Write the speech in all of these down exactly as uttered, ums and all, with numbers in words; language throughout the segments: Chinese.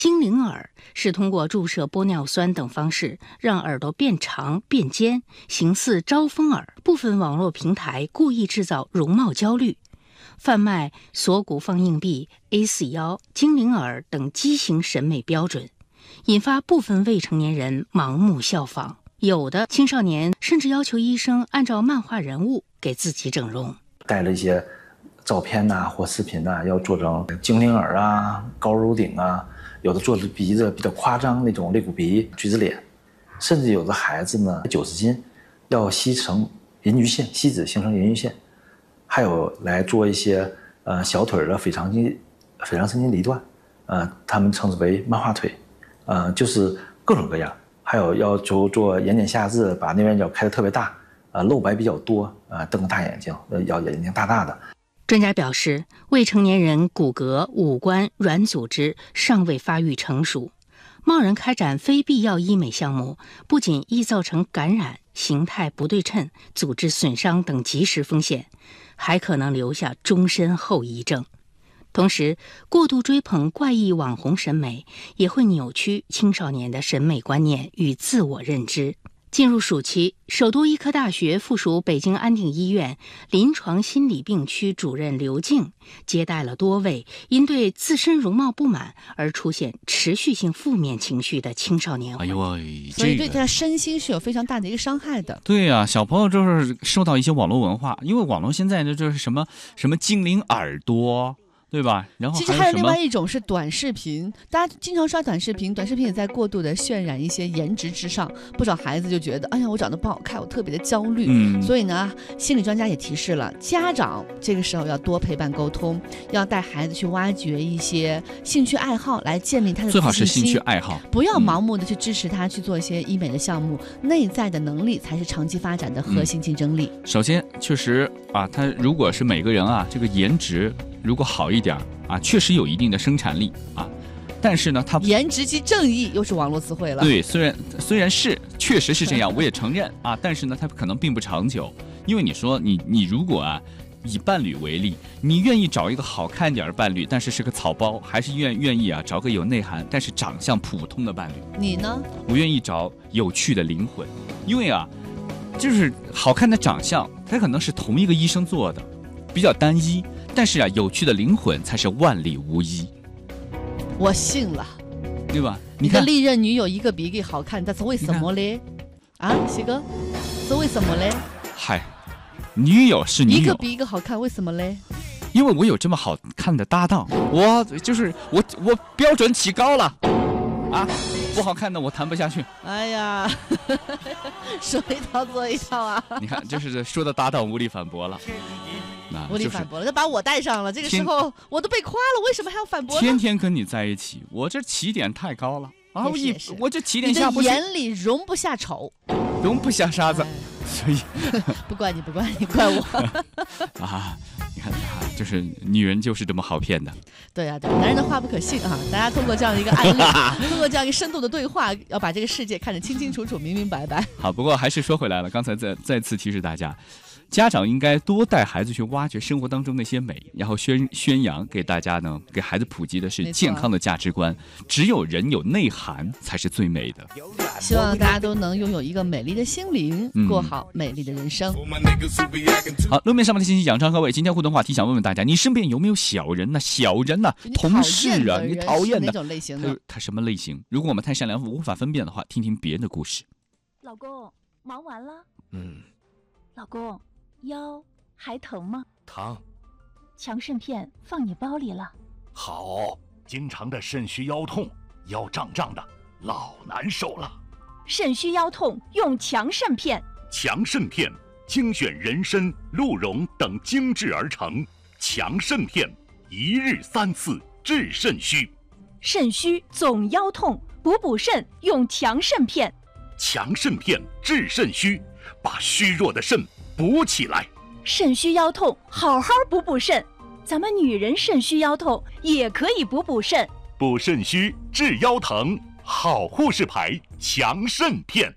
精灵耳是通过注射玻尿酸等方式让耳朵变长变尖，形似招风耳。部分网络平台故意制造容貌焦虑，贩卖锁骨放硬币、A 四 腰、精灵耳等畸形审美标准，引发部分未成年人盲目效仿。有的青少年甚至要求医生按照漫画人物给自己整容， 带了一些照片呐、啊、或视频呐、啊，要做成精灵耳啊、高颅顶啊，有的做的鼻子比较夸张那种肋骨鼻、橘子脸，甚至有的孩子呢九十斤，要吸成银鱼线，吸脂形成银鱼线，还有来做一些呃小腿的腓肠肌、腓肠神经离断，呃，他们称之为漫画腿，呃，就是各种各样。还有要求做眼睑下至，把内弯角开得特别大，呃，露白比较多，呃，瞪个大眼睛，呃，要眼睛大大的。 专家表示，未成年人骨骼、五官、软组织尚未发育成熟，贸然开展非必要医美项目，不仅易造成感染、形态不对称、组织损伤等即时风险，还可能留下终身后遗症。同时，过度追捧怪异网红审美也会扭曲青少年的审美观念与自我认知。进入暑期，首都医科大学附属北京安定医院临床心理病区主任刘静接待了多位因对自身容貌不满而出现持续性负面情绪的青少年。 哎呦喂， 所以对他身心是有非常大的一个伤害的。 对呀、啊，小朋友就是受到一些网络文化，因为网络现在的就是什么什么精灵耳朵。对吧？然后其实还有另外一种是短视频，大家经常刷短视频，短视频也在过度的渲染一些颜值之上，不少孩子就觉得，哎呀，我长得不好看，我特别的焦虑。嗯，所以呢，心理专家也提示了，家长这个时候要多陪伴沟通，要带孩子去挖掘一些兴趣爱好，来建立他的自信心。 最好是兴趣爱好， 不要盲目的去支持他去做一些医美的项目，嗯、内在的能力才是长期发展的核心竞争力。 嗯、首先，确实啊，他如果是每个人啊，这个颜值。如果好一点啊，确实有一定的生产力啊，但是呢，它颜值即正义又是网络词汇了。 对，虽然虽然是确实是这样，我也承认啊，但是呢，它可能并不长久，因为你说你你如果啊，以伴侣为例，你愿意找一个好看点的伴侣，但是是个草包，还是愿愿意啊找个有内涵但是长相普通的伴侣？ 你呢？ 我愿意找有趣的灵魂，因为啊，就是好看的长相，它可能是同一个医生做的，比较单一。但是啊，有趣的灵魂才是万里无一。 我信了， 对吧？ 你的历任女友一个比一个好看，但是为什么嘞？啊，西哥，是为什么嘞？ 嗨，女友是女友， 一个比一个好看，为什么嘞？ 因为我有这么好看的搭档，我就是我，我标准起高了啊！不好看的我谈不下去。 哎呀，说一套做一套啊！ 你看，就是说的搭档无力反驳了。 无力反驳了，他把我带上了，这个时候我都被夸了，为什么还要反驳呢？ 天天跟你在一起，我这起点太高了啊！我一我这起点下不去，你的眼里容不下丑， 容不下沙子，哎、所以不怪你，不怪你，怪我啊！你看啊，就是女人就是这么好骗的。 对啊，对，男人的话不可信啊！大家通过这样的一个案例，通过这样一个深度的对话，要把这个世界看得清清楚楚、明明白白。 好，不过还是说回来了，刚才再再次提示大家。家长应该多带孩子去挖掘生活当中那些美，然后宣宣扬给大家呢，给孩子普及的是健康的价值观。只有人有内涵才是最美的。 希望大家都能拥有一个美丽的心灵，嗯、过好美丽的人生。 好，路面上面的信息，养成各位。今天互动话题想问问大家，你身边有没有小人呢、啊？小人呢、啊？同事啊，你讨厌的哪种类型的？ 他什么类型？如果我们太善良无法分辨的话，听听别人的故事。 老公，忙完了？ 嗯。 老公。腰还疼吗？ 疼。 强肾片放你包里了。 好，经常的肾虚腰痛，腰胀胀的，老难受了。 肾虚腰痛用强肾片。 强肾片精选人参、鹿茸等精制而成，强肾片一日三次治肾虚。 肾虚总腰痛，补补肾用强肾片。 强肾片治肾虚，把虚弱的肾补起来。 肾虚腰痛好好补补肾，咱们女人肾虚腰痛也可以补补肾。 补肾虚治腰疼，好护士牌强肾片。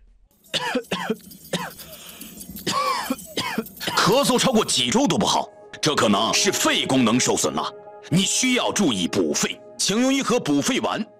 咳嗽超过几周都不好，这可能是肺功能受损了，你需要注意补肺。请用一盒补肺丸，